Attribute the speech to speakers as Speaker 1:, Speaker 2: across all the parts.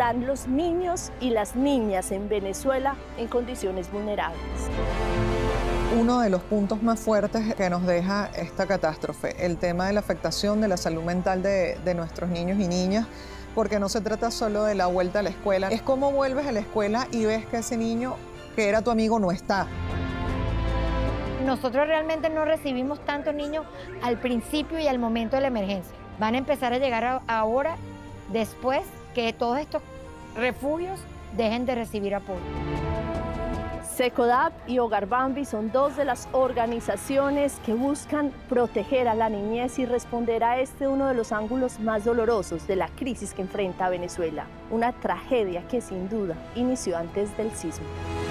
Speaker 1: están los niños y las niñas en Venezuela en condiciones vulnerables.
Speaker 2: Uno de los puntos más fuertes que nos deja esta catástrofe, el tema de la afectación de la salud mental de nuestros niños y niñas, porque no se trata solo de la vuelta a la escuela, es cómo vuelves a la escuela y ves que ese niño que era tu amigo no está.
Speaker 3: Nosotros realmente no recibimos tantos niños al principio y al momento de la emergencia. Van a empezar a llegar ahora, después que todos estos refugios dejen de recibir apoyo.
Speaker 1: Secodap y Hogar Bambi son dos de las organizaciones que buscan proteger a la niñez y responder a uno de los ángulos más dolorosos de la crisis que enfrenta Venezuela, una tragedia que sin duda inició antes del sismo.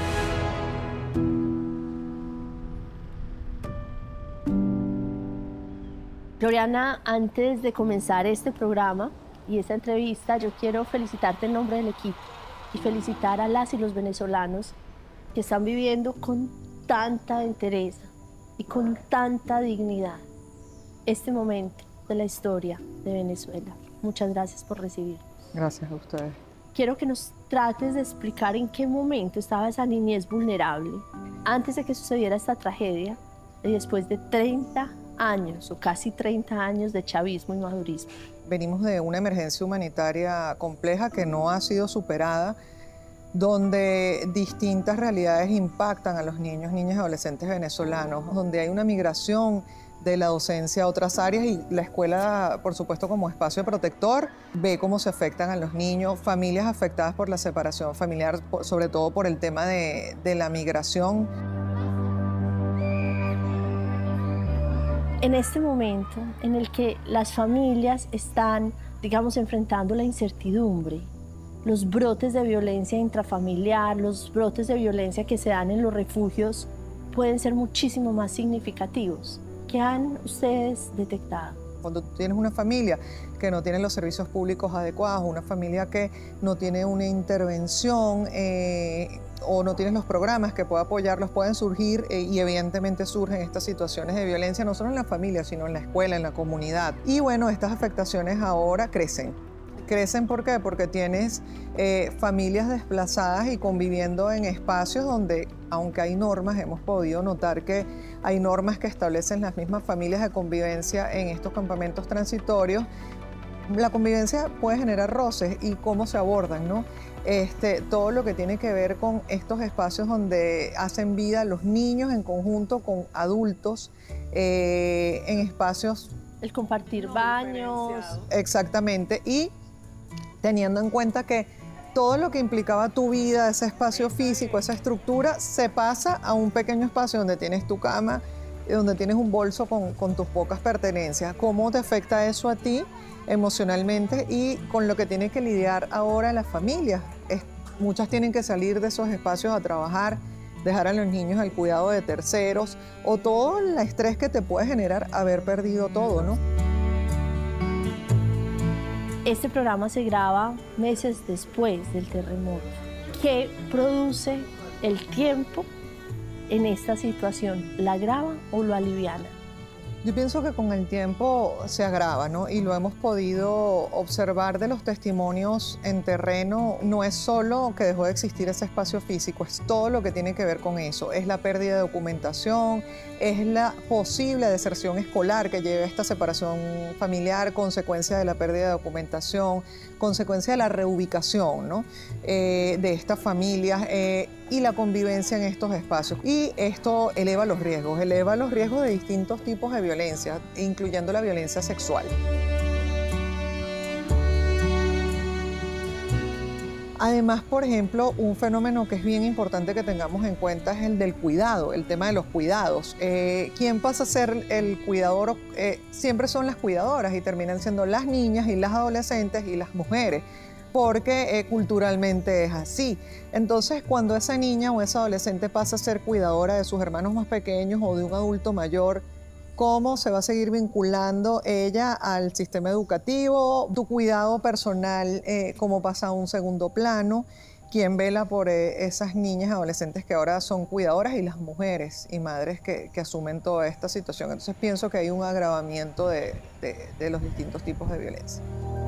Speaker 1: Gloriana, antes de comenzar este programa y esta entrevista, yo quiero felicitarte en nombre del equipo y felicitar a las y los venezolanos que están viviendo con tanta entereza y con tanta dignidad este momento de la historia de Venezuela. Muchas gracias por recibirnos.
Speaker 2: Gracias a ustedes.
Speaker 1: Quiero que nos trates de explicar en qué momento estaba esa niñez vulnerable antes de que sucediera esta tragedia y después de 30 años o casi 30 años de chavismo y madurismo.
Speaker 2: Venimos de una emergencia humanitaria compleja que no ha sido superada, donde distintas realidades impactan a los niños, niñas y adolescentes venezolanos, donde hay una migración de la docencia a otras áreas y la escuela, por supuesto, como espacio protector, ve cómo se afectan a los niños, familias afectadas por la separación familiar, sobre todo por el tema de la migración.
Speaker 1: En este momento en el que las familias están, digamos, enfrentando la incertidumbre, los brotes de violencia intrafamiliar, los brotes de violencia que se dan en los refugios pueden ser muchísimo más significativos. ¿Qué han ustedes detectado?
Speaker 2: Cuando tú tienes una familia que no tiene los servicios públicos adecuados, una familia que no tiene una intervención o no tienes los programas que pueda apoyarlos, pueden surgir y evidentemente surgen estas situaciones de violencia, no solo en la familia, sino en la escuela, en la comunidad. Y bueno, estas afectaciones ahora crecen. Crecen, ¿por qué? Porque tienes familias desplazadas y conviviendo en espacios donde, aunque hay normas, hemos podido notar que hay normas que establecen las mismas familias de convivencia en estos campamentos transitorios. La convivencia puede generar roces y cómo se abordan, ¿no? Todo lo que tiene que ver con estos espacios donde hacen vida los niños en conjunto con adultos, en espacios...
Speaker 1: El compartir baños.
Speaker 2: Exactamente, y teniendo en cuenta que todo lo que implicaba tu vida, ese espacio físico, esa estructura, se pasa a un pequeño espacio donde tienes tu cama, donde tienes un bolso con tus pocas pertenencias. ¿Cómo te afecta eso a ti emocionalmente y con lo que tiene que lidiar ahora las familias? Muchas tienen que salir de esos espacios a trabajar, dejar a los niños al cuidado de terceros o todo el estrés que te puede generar haber perdido todo, ¿no?
Speaker 1: Este programa se graba meses después del terremoto. ¿Qué produce el tiempo en esta situación? ¿La agrava o lo aliviana?
Speaker 2: Yo pienso que con el tiempo se agrava, ¿no? Y lo hemos podido observar de los testimonios en terreno. No es solo que dejó de existir ese espacio físico, es todo lo que tiene que ver con eso. Es la pérdida de documentación, es la posible deserción escolar que lleva a esta separación familiar, consecuencia de la pérdida de documentación, consecuencia de la reubicación, ¿no? De estas familias y la convivencia en estos espacios. Y esto eleva los riesgos de distintos tipos de violencia, incluyendo la violencia sexual. Además, por ejemplo, un fenómeno que es bien importante que tengamos en cuenta es el del cuidado, el tema de los cuidados. ¿Quién pasa a ser el cuidador? Siempre son las cuidadoras y terminan siendo las niñas y las adolescentes y las mujeres, porque culturalmente es así. Entonces, cuando esa niña o esa adolescente pasa a ser cuidadora de sus hermanos más pequeños o de un adulto mayor, ¿cómo se va a seguir vinculando ella al sistema educativo? Tu cuidado personal, ¿cómo pasa a un segundo plano? ¿Quién vela por esas niñas adolescentes que ahora son cuidadoras y las mujeres y madres que asumen toda esta situación? Entonces pienso que hay un agravamiento de los distintos tipos de violencia.